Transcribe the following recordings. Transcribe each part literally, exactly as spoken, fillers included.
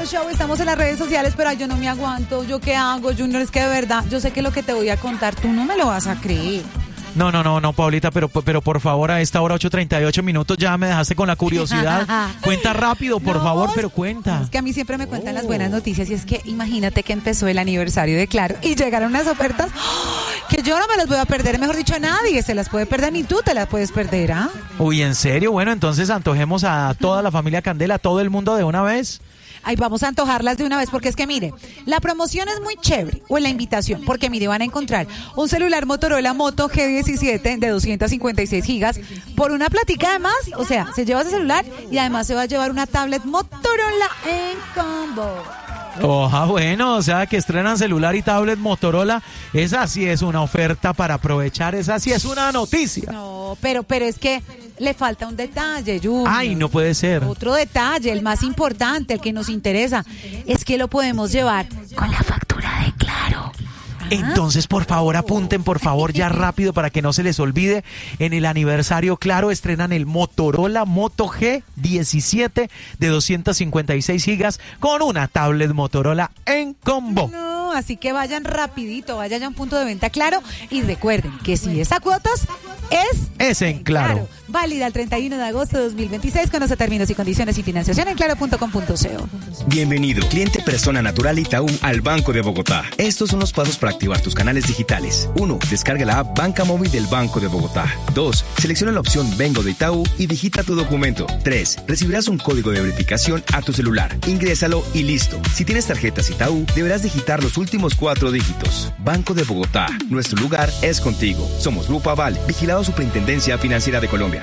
Morning Show, estamos en las redes sociales, pero ay, yo no me aguanto. ¿Yo qué hago, Junior? Es que de verdad, yo sé que lo que te voy a contar, tú no me lo vas a creer. No, no, no, no, Paulita, pero, pero por favor, a esta hora, ocho treinta y ocho minutos, ya me dejaste con la curiosidad. Cuenta rápido, por no, favor, pero cuenta. Es que a mí siempre me cuentan oh. las buenas noticias, y es que imagínate que empezó el aniversario de Claro y llegaron unas ofertas que yo no me las voy a perder, mejor dicho, nadie se las puede perder, ni tú te las puedes perder, ¿ah? ¿eh? Uy, ¿en serio? Bueno, entonces antojemos a toda la familia Candela, a todo el mundo de una vez. Ay, vamos a antojarlas de una vez, porque es que mire, la promoción es muy chévere, o la invitación, porque mire, van a encontrar un celular Motorola Moto G diecisiete de doscientos cincuenta y seis gigas por una plática además, o sea, se lleva ese celular y además se va a llevar una tablet Motorola en combo. Oja, bueno, o sea que estrenan celular y tablet Motorola. Esa sí es una oferta para aprovechar, esa sí es una noticia. No, pero, pero es que le falta un detalle, Junior. Ay, no puede ser. Otro detalle, el más importante, el que nos interesa, es que lo podemos llevar con la factura de Claro. Entonces, por favor, apunten, por favor, ya rápido para que no se les olvide. En el aniversario Claro estrenan el Motorola Moto G diecisiete de doscientos cincuenta y seis gigas con una tablet Motorola en combo. No, así que vayan rapidito, vayan a un punto de venta Claro y recuerden que si es a cuotas, es... Es en Claro. Claro. Válida el treinta y uno de agosto de dos mil veintiséis. Conoce términos y condiciones y financiación en claro punto com punto co. Bienvenido, cliente persona natural Itaú al Banco de Bogotá. Estos son los pasos para activar tus canales digitales. uno. Descarga la app Banca Móvil del Banco de Bogotá. dos. Selecciona la opción Vengo de Itaú y digita tu documento. tres. Recibirás un código de verificación a tu celular. Ingrésalo y listo. Si tienes tarjetas Itaú, deberás digitar los últimos cuatro dígitos. Banco de Bogotá. Nuestro lugar es contigo. Somos Grupo Aval, vigilado Superintendencia Financiera de Colombia.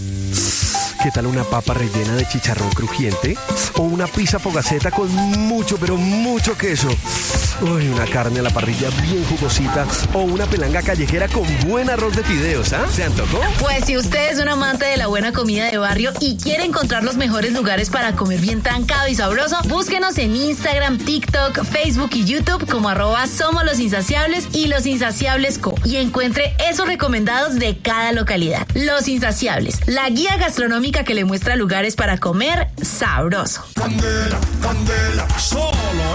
¿Qué tal una papa rellena de chicharrón crujiente? O una pizza fogaceta con mucho, pero mucho queso. Uy, una carne a la parrilla bien jugosita. O una pelanga callejera con buen arroz de fideos, ¿ah? ¿eh? ¿Se antojó? Pues si usted es un amante de la buena comida de barrio y quiere encontrar los mejores lugares para comer bien trancado y sabroso, búsquenos en Instagram, TikTok, Facebook y YouTube como arroba Somos Los Insaciables y Los Insaciables Co. Y encuentre esos recomendados de cada localidad. Los Insaciables, la guía gastronómica que le muestra lugares para comer sabroso. Candela, Candela, solo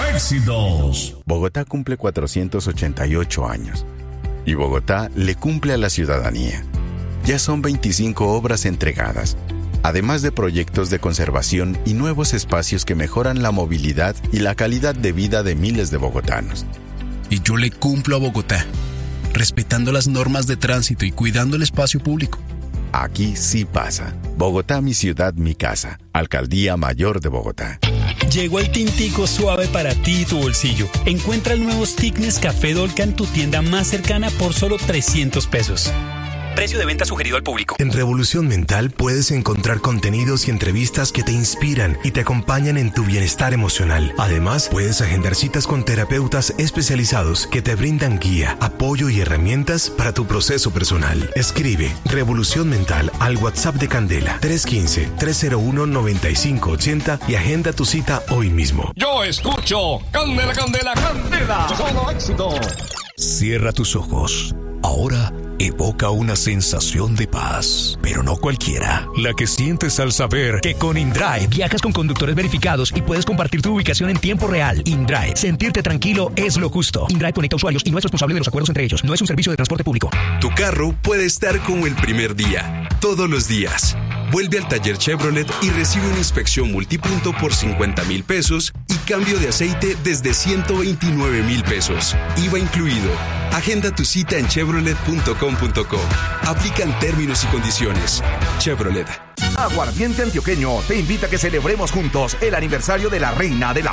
éxitos. Bogotá cumple cuatrocientos ochenta y ocho años y Bogotá le cumple a la ciudadanía. Ya son veinticinco obras entregadas, además de proyectos de conservación y nuevos espacios que mejoran la movilidad y la calidad de vida de miles de bogotanos. Y yo le cumplo a Bogotá, respetando las normas de tránsito y cuidando el espacio público. Aquí sí pasa. Bogotá, mi ciudad, mi casa. Alcaldía Mayor de Bogotá. Llegó el tintico suave para ti y tu bolsillo. Encuentra el nuevo stick Nescafé Dolca en tu tienda más cercana por solo trescientos pesos. Precio de venta sugerido al público. En Revolución Mental puedes encontrar contenidos y entrevistas que te inspiran y te acompañan en tu bienestar emocional. Además, puedes agendar citas con terapeutas especializados que te brindan guía, apoyo y herramientas para tu proceso personal. Escribe Revolución Mental al WhatsApp de Candela tres uno cinco, tres cero uno, nueve cinco ocho cero y agenda tu cita hoy mismo. Yo escucho Candela, Candela, Candela. Solo éxito. Cierra tus ojos. Ahora evoca una sensación de paz, pero no cualquiera, la que sientes al saber que con InDrive viajas con conductores verificados y puedes compartir tu ubicación en tiempo real. InDrive, sentirte tranquilo es lo justo. InDrive conecta usuarios y no es responsable de los acuerdos entre ellos. No es un servicio de transporte público. Tu carro puede estar como el primer día, todos los días. Vuelve al taller Chevrolet y recibe una inspección multipunto por cincuenta mil pesos y cambio de aceite desde ciento veintinueve mil pesos. I V A incluido. Agenda tu cita en chevrolet punto com punto co. Aplican términos y condiciones. Chevrolet. Aguardiente Antioqueño te invita a que celebremos juntos el aniversario de la reina de la